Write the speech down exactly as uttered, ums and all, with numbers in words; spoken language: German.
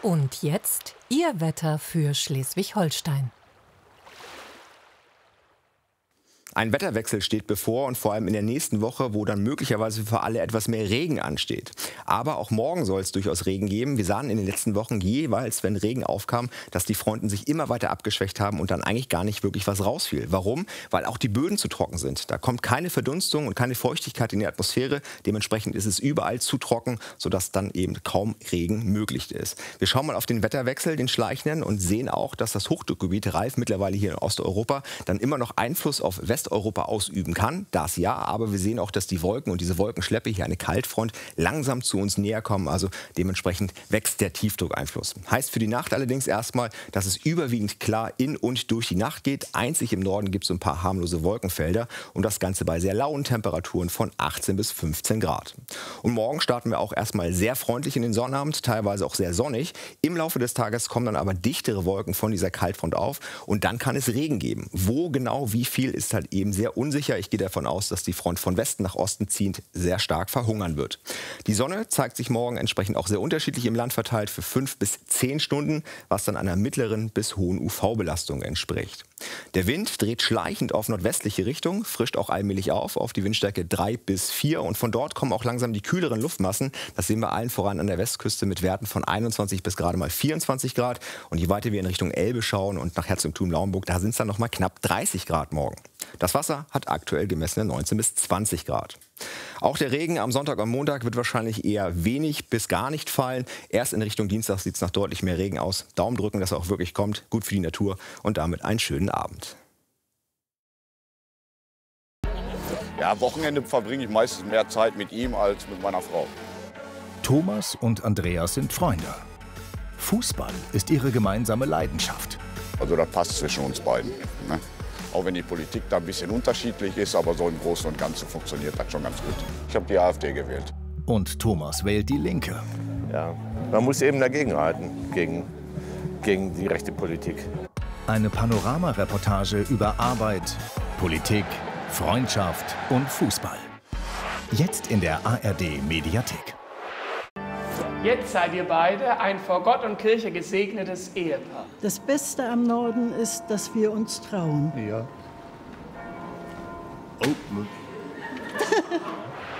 Und jetzt Ihr Wetter für Schleswig-Holstein. Ein Wetterwechsel steht bevor und vor allem in der nächsten Woche, wo dann möglicherweise für alle etwas mehr Regen ansteht. Aber auch morgen soll es durchaus Regen geben. Wir sahen in den letzten Wochen jeweils, wenn Regen aufkam, dass die Fronten sich immer weiter abgeschwächt haben und dann eigentlich gar nicht wirklich was rausfiel. Warum? Weil auch die Böden zu trocken sind. Da kommt keine Verdunstung und keine Feuchtigkeit in die Atmosphäre. Dementsprechend ist es überall zu trocken, sodass dann eben kaum Regen möglich ist. Wir schauen mal auf den Wetterwechsel, den schleichenden, und sehen auch, dass das Hochdruckgebiet Ralf mittlerweile hier in Osteuropa dann immer noch Einfluss auf West Europa ausüben kann, das ja, aber wir sehen auch, dass die Wolken und diese Wolkenschleppe, hier eine Kaltfront, langsam zu uns näher kommen, also dementsprechend wächst der Tiefdruckeinfluss. Heißt für die Nacht allerdings erstmal, dass es überwiegend klar in und durch die Nacht geht. Einzig im Norden gibt es ein paar harmlose Wolkenfelder und das Ganze bei sehr lauen Temperaturen von achtzehn bis fünfzehn Grad. Und morgen starten wir auch erstmal sehr freundlich in den Sonnabend, teilweise auch sehr sonnig. Im Laufe des Tages kommen dann aber dichtere Wolken von dieser Kaltfront auf und dann kann es Regen geben. Wo genau, wie viel, ist halt eben sehr unsicher. Ich gehe davon aus, dass die Front von Westen nach Osten ziehend sehr stark verhungern wird. Die Sonne zeigt sich morgen entsprechend auch sehr unterschiedlich im Land verteilt für fünf bis zehn Stunden, was dann einer mittleren bis hohen U V-Belastung entspricht. Der Wind dreht schleichend auf nordwestliche Richtung, frischt auch allmählich auf, auf die Windstärke drei bis vier. Und von dort kommen auch langsam die kühleren Luftmassen. Das sehen wir allen voran an der Westküste mit Werten von einundzwanzig bis gerade mal vierundzwanzig Grad. Und je weiter wir in Richtung Elbe schauen und nach Herzogtum-Lauenburg, da sind es dann noch mal knapp dreißig Grad morgen. Das Wasser hat aktuell gemessene neunzehn bis zwanzig Grad. Auch der Regen am Sonntag und Montag wird wahrscheinlich eher wenig bis gar nicht fallen. Erst in Richtung Dienstag sieht es nach deutlich mehr Regen aus. Daumen drücken, dass er auch wirklich kommt. Gut für die Natur und damit einen schönen Abend. Ja, am Wochenende verbringe ich meistens mehr Zeit mit ihm als mit meiner Frau. Thomas und Andreas sind Freunde. Fußball ist ihre gemeinsame Leidenschaft. Also das passt zwischen uns beiden, ne? Auch wenn die Politik da ein bisschen unterschiedlich ist, aber so im Großen und Ganzen funktioniert das schon ganz gut. Ich habe die AfD gewählt. Und Thomas wählt die Linke. Ja, man muss eben dagegenhalten, gegen, gegen die rechte Politik. Eine Panorama-Reportage über Arbeit, Politik, Freundschaft und Fußball. Jetzt in der A R D-Mediathek. Jetzt seid ihr beide ein vor Gott und Kirche gesegnetes Ehepaar. Das Beste am Norden ist, dass wir uns trauen. Ja. Oh.